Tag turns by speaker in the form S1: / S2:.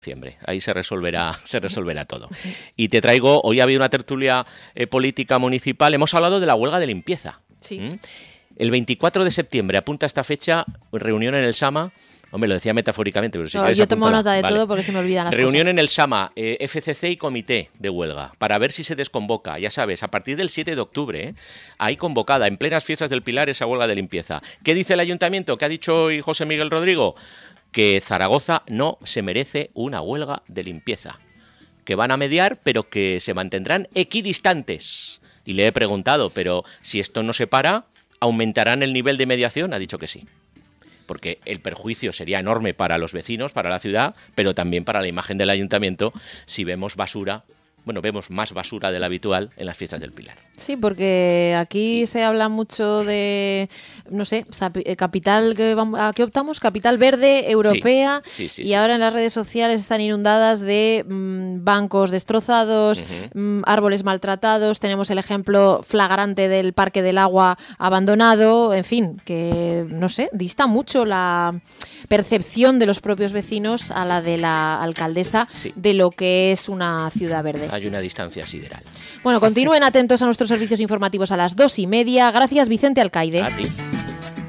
S1: diciembre. Ahí se resolverá todo. Y te traigo, hoy ha habido una tertulia política municipal, hemos hablado de la huelga de limpieza.
S2: Sí.
S1: El 24 de septiembre, apunta esta fecha, reunión en el Sama. Hombre, lo decía metafóricamente, pero si quieres
S2: yo tomo
S1: apúntala.
S2: nota de
S1: Vale.
S2: todo porque se me olvidan las
S1: Reunión
S2: cosas.
S1: en el Sama, FCC y comité de huelga, para ver si se desconvoca. Ya sabes, a partir del 7 de octubre, hay convocada en plenas fiestas del Pilar esa huelga de limpieza. ¿Qué dice el ayuntamiento? ¿Qué ha dicho hoy José Miguel Rodrigo? Que Zaragoza no se merece una huelga de limpieza. Que van a mediar, pero que se mantendrán equidistantes. Y le he preguntado, pero si esto no se para, ¿aumentarán el nivel de mediación? Ha dicho que sí. Porque el perjuicio sería enorme para los vecinos, para la ciudad, pero también para la imagen del ayuntamiento si vemos basura, vemos más basura de la habitual en las fiestas del Pilar.
S2: Sí, porque aquí se habla mucho de, no sé, capital, ¿a qué optamos? Capital verde, europea,
S1: Sí.
S2: Ahora en las redes sociales están inundadas de bancos destrozados, árboles maltratados, tenemos el ejemplo flagrante del Parque del Agua abandonado, en fin, que, no sé, dista mucho la percepción de los propios vecinos a la de la alcaldesa de lo que es una ciudad verde.
S1: Hay una distancia sideral.
S2: Bueno, continúen atentos a nuestros servicios informativos a las 2:30. Gracias, Vicente Alcaide.
S1: A ti.